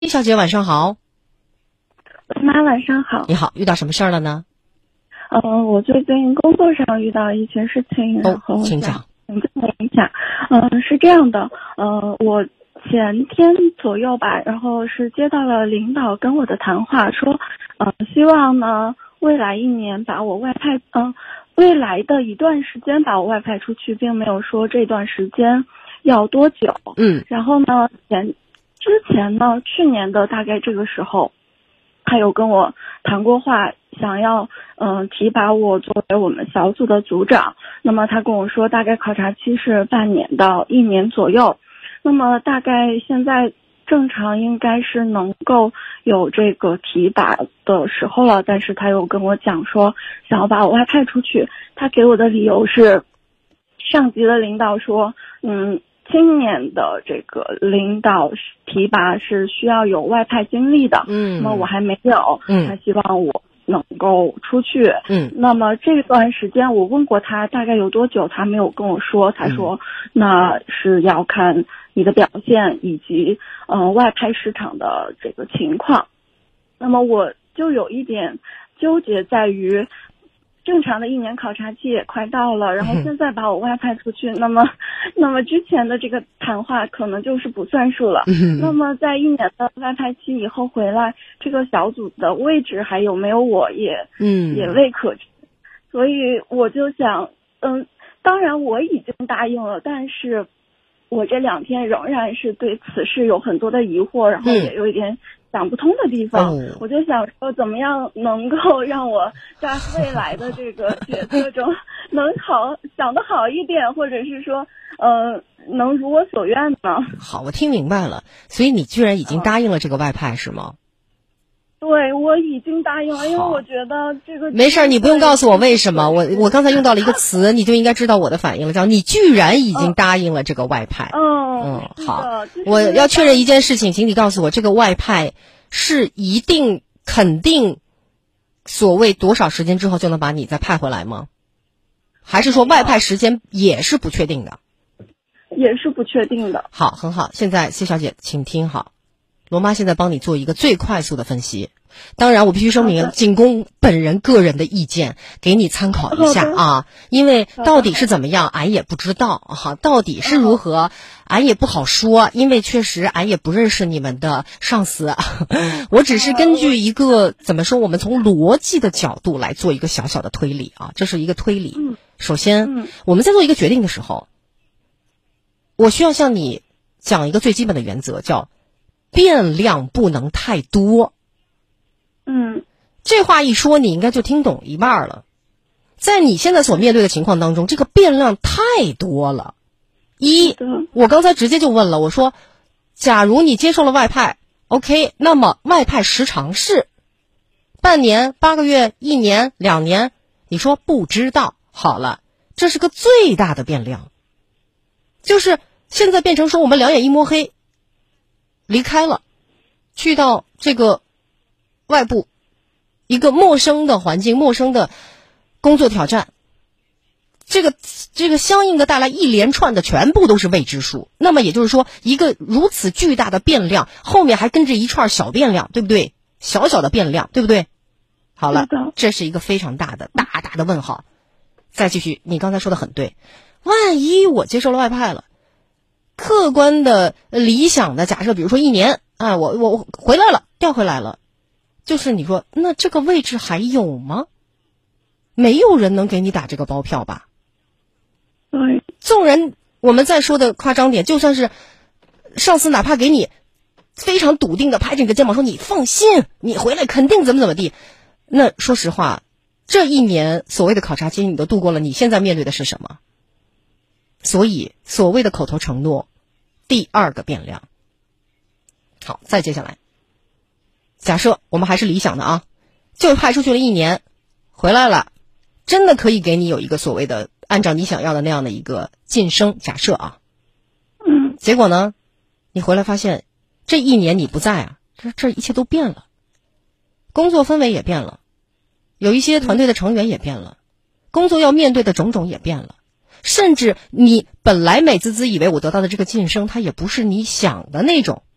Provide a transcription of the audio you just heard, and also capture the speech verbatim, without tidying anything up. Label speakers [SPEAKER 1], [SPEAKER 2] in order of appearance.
[SPEAKER 1] 叶小姐晚上好。
[SPEAKER 2] 妈晚上好。
[SPEAKER 1] 你好，遇到什么事儿了呢？
[SPEAKER 2] 嗯、呃，我最近工作上遇到一些事情，然后
[SPEAKER 1] 哦、请讲。
[SPEAKER 2] 请跟我一下。嗯、呃，是这样的，呃，我前天左右吧，然后是接到了领导跟我的谈话，说，呃，希望呢未来一年把我外派，嗯、呃，未来的一段时间把我外派出去，并没有说这段时间要多久。
[SPEAKER 1] 嗯，
[SPEAKER 2] 然后呢，前之前呢，去年的大概这个时候，他有跟我谈过话，想要嗯、呃、提拔我作为我们小组的组长。那么他跟我说，大概考察期是半年到一年左右。那么大概现在正常应该是能够有这个提拔的时候了，但是他又跟我讲说，想要把我外派出去。他给我的理由是，上级的领导说，嗯。今年的这个领导提拔是需要有外派经历的，嗯，那么我还没有，嗯，他希望我能够出去，嗯，那么这段时间我问过他大概有多久，他没有跟我说，他说、嗯、那是要看你的表现以及呃外派市场的这个情况，那么我就有一点纠结在于。正常的一年考察期也快到了，然后现在把我外派出去，那么，那么之前的这个谈话可能就是不算数了。那么在一年的外派期以后回来，这个小组的位置还有没有我也，嗯，也未可知。所以我就想，嗯，当然我已经答应了，但是我这两天仍然是对此事有很多的疑惑，然后也有一点想不通的地方，嗯、我就想说，怎么样能够让我在未来的这个决策中能好想得好一点，或者是说，呃，能如我所愿呢？
[SPEAKER 1] 好，我听明白了。所以你居然已经答应了这个外派、嗯、是吗？
[SPEAKER 2] 对，我已经答应了，因为我觉得这个
[SPEAKER 1] 没事，你不用告诉我为什么。我我刚才用到了一个词，你就应该知道我的反应了，叫你居然已经答应了这个外派。
[SPEAKER 2] 嗯
[SPEAKER 1] 嗯，好，我要确认一件事情，请你告诉我，这个外派是一定肯定所谓多少时间之后就能把你再派回来吗？还是说外派时间也是不确定的？
[SPEAKER 2] 也是不确定的。
[SPEAKER 1] 好，很好。现在谢小姐，请听好。罗妈现在帮你做一个最快速的分析，当然我必须声明，仅供本人个人的意见，给你参考一下啊。因为到底是怎么样，俺也不知道哈，到底是如何，俺也不好说，因为确实俺也不认识你们的上司，我只是根据一个怎么说，我们从逻辑的角度来做一个小小的推理啊，这是一个推理。首先，我们在做一个决定的时候，我需要向你讲一个最基本的原则，叫变量不能太多。
[SPEAKER 2] 嗯，
[SPEAKER 1] 这话一说，你应该就听懂一半了。在你现在所面对的情况当中，这个变量太多了。一，我刚才直接就问了，我说，假如你接受了外派 ，OK， 那么外派时长是半年、八个月、一年、两年？你说不知道。好了，这是个最大的变量，就是现在变成说我们两眼一摸黑。离开了，去到这个外部一个陌生的环境，陌生的工作挑战，这个这个相应的带来一连串的全部都是未知数。那么也就是说，一个如此巨大的变量，后面还跟着一串小变量，对不对？小小的变量，对不对？好了，这是一个非常大的大大的问号。再继续，你刚才说的很对，万一我接受了外派了，客观的理想的假设，比如说一年啊，我我回来了，调回来了，就是你说那这个位置还有吗？没有人能给你打这个包票吧？
[SPEAKER 2] 对，
[SPEAKER 1] 纵然我们再说的夸张点，就算是上司哪怕给你非常笃定的拍着你的肩膀说你放心，你回来肯定怎么怎么地，那说实话，这一年所谓的考察期你都度过了，你现在面对的是什么？所以所谓的口头承诺，第二个变量。好，再接下来，假设我们还是理想的啊，就派出去了一年，回来了，真的可以给你有一个所谓的按照你想要的那样的一个晋升，假设啊，
[SPEAKER 2] 嗯，
[SPEAKER 1] 结果呢，你回来发现这一年你不在啊，这这一切都变了，工作氛围也变了，有一些团队的成员也变了，工作要面对的种种也变了。甚至你本来美滋滋以为我得到的这个晋升，它也不是你想的那种，